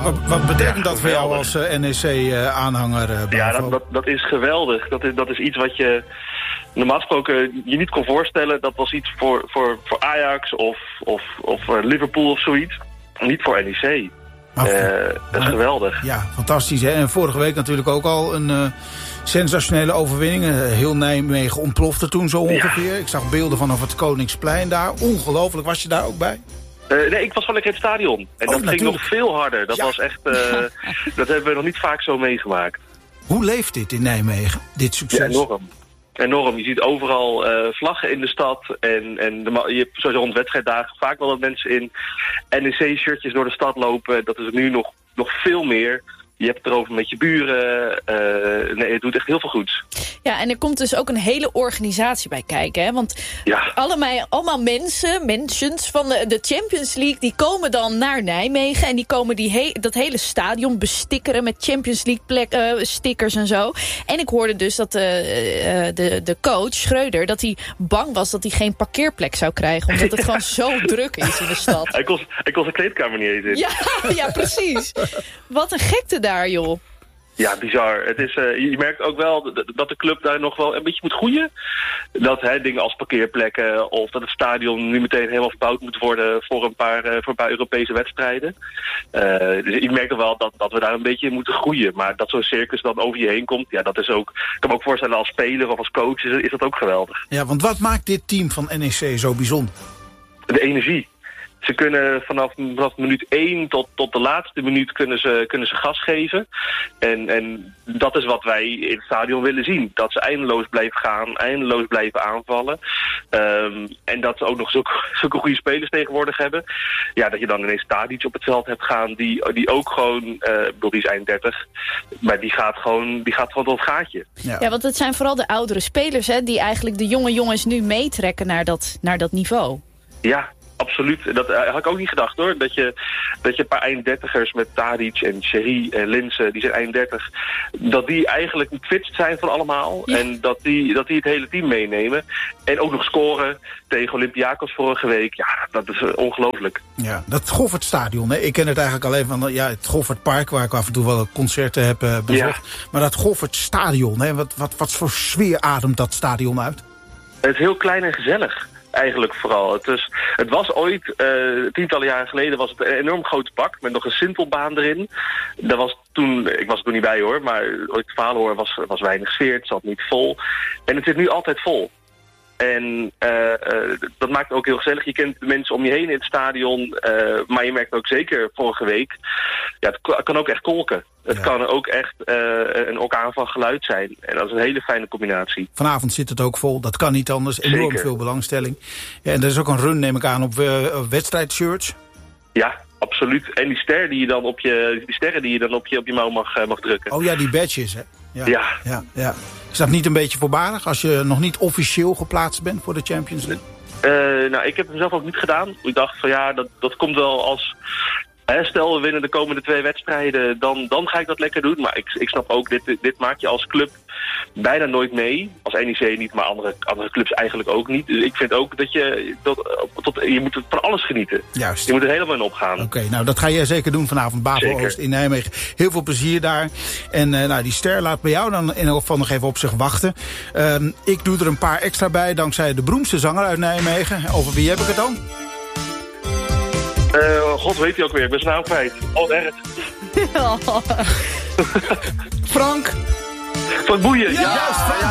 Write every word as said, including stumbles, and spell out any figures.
wat, wat betekent ja, dat voor jou als uh, N E C-aanhanger? Uh, ja, dat, dat, dat is geweldig. Dat is, dat is iets wat je normaal gesproken je niet kon voorstellen. Dat was iets voor, voor, voor Ajax of, of, of uh, Liverpool of zoiets. Niet voor N E C. Uh, dat is geweldig. Ja, fantastisch. Hè? En vorige week natuurlijk ook al een uh, sensationele overwinning. Uh, heel Nijmegen ontplofte toen zo ongeveer. Ja. Ik zag beelden vanaf het Koningsplein daar. Ongelooflijk. Was je daar ook bij? Uh, nee, ik was wel lekker in het stadion. En oh, dat natuurlijk. ging nog veel harder. Dat ja. was echt... Uh, dat hebben we nog niet vaak zo meegemaakt. Hoe leeft dit in Nijmegen, dit succes? Ja, enorm. Enorm. Je ziet overal uh, vlaggen in de stad. En, en de, je hebt sowieso rond wedstrijddagen vaak wel dat mensen in N E C-shirtjes door de stad lopen. Dat is er nu nog, nog veel meer. Je hebt het erover met je buren. Uh, nee, het doet echt heel veel goeds. Ja, en er komt dus ook een hele organisatie bij kijken. Hè? Want ja. allemaal, allemaal mensen, mentions van de, de Champions League... die komen dan naar Nijmegen en die komen die he, dat hele stadion bestikkeren... met Champions League plek, uh, stickers en zo. En ik hoorde dus dat de, uh, de, de coach, Schreuder... dat hij bang was dat hij geen parkeerplek zou krijgen... omdat het gewoon zo druk is in de stad. Hij kon, hij kon zijn kleedkamer niet eens in. Ja, ja, precies. Wat een gekte daar, joh. Ja, bizar. Het is, uh, je merkt ook wel dat de club daar nog wel een beetje moet groeien. Dat hè, dingen als parkeerplekken of dat het stadion nu meteen helemaal verbouwd moet worden voor een paar, uh, voor een paar Europese wedstrijden. Uh, dus je merkt wel dat, dat we daar een beetje in moeten groeien. Maar dat zo'n circus dan over je heen komt, ja, dat is ook... Ik kan me ook voorstellen als speler of als coach is, is dat ook geweldig. Ja, want wat maakt dit team van N E C zo bijzonder? De energie. Ze kunnen vanaf, vanaf minuut één tot, tot de laatste minuut kunnen ze, kunnen ze gas geven. En, en dat is wat wij in het stadion willen zien. Dat ze eindeloos blijven gaan, eindeloos blijven aanvallen. Um, en dat ze ook nog zulke, zulke goede spelers tegenwoordig hebben. Ja, dat je dan ineens Tadic op het veld hebt gaan die, die ook gewoon... Uh, ik bedoel, die is eind dertig. Maar die gaat gewoon, die gaat gewoon tot het gaatje. Ja. ja, want het zijn vooral de oudere spelers hè, die eigenlijk de jonge jongens nu meetrekken naar dat, naar dat niveau. Ja. Absoluut. Dat uh, had ik ook niet gedacht hoor. Dat je, dat je een paar einddertigers met Tadic en Sherry en Linse, die zijn eind dertig, dat die eigenlijk het fitst zijn van allemaal. Ja. En dat die, dat die het hele team meenemen. En ook nog scoren tegen Olympiakos vorige week. Ja, dat is uh, ongelooflijk. Ja, dat Goffertstadion. Hè? Ik ken het eigenlijk alleen van ja, het Goffertpark, waar ik af en toe wel concerten heb uh, bezocht. Ja. Maar dat Goffertstadion, hè? Wat, wat, wat voor sfeer ademt dat stadion uit? Het is heel klein en gezellig. Eigenlijk vooral. Het, is, het was ooit, uh, tientallen jaren geleden, was het een enorm grote pak met nog een sintelbaan erin. Dat was toen, ik was er toen niet bij hoor, maar ooit het verhaal hoor, was, was weinig sfeer, het zat niet vol. En het zit nu altijd vol. En uh, uh, dat maakt het ook heel gezellig. Je kent de mensen om je heen in het stadion. Uh, maar je merkt ook zeker vorige week... Ja, het kan ook echt kolken. Het ja. kan ook echt uh, een orkaan van geluid zijn. En dat is een hele fijne combinatie. Vanavond zit het ook vol. Dat kan niet anders. Enorm zeker. Veel belangstelling. Ja, en er is ook een run, neem ik aan, op uh, wedstrijdshirts. Ja, absoluut. En die ster die je dan op je, die sterren die je dan op je, op je mouw mag, uh, mag drukken. Oh ja, die badges, hè? Ja. Ja. ja, ja. Is dat niet een beetje voorbarig als je nog niet officieel geplaatst bent voor de Champions League? Uh, nou, ik heb hem zelf ook niet gedaan. Ik dacht van ja, dat, dat komt wel als... Hè, stel we winnen de komende twee wedstrijden, dan, dan ga ik dat lekker doen. Maar ik, ik snap ook, dit, dit maak je als club bijna nooit mee. Als N E C niet, maar andere, andere clubs eigenlijk ook niet. Dus ik vind ook dat je... Dat, tot, je moet van alles genieten. Juist. Je moet er helemaal in opgaan. Oké, okay, nou dat ga jij zeker doen vanavond. Bavo-Oost in Nijmegen. Heel veel plezier daar. En uh, nou, die ster laat bij jou dan in elk geval nog even op zich wachten. Uh, ik doe er een paar extra bij, dankzij de beroemdste zanger uit Nijmegen. Over wie heb ik het dan? Uh, God weet hij ook weer, ik ben zijn naam kwijt. Oh, erg. Frank. Van Boeien, ja! ja. Juist, Frank.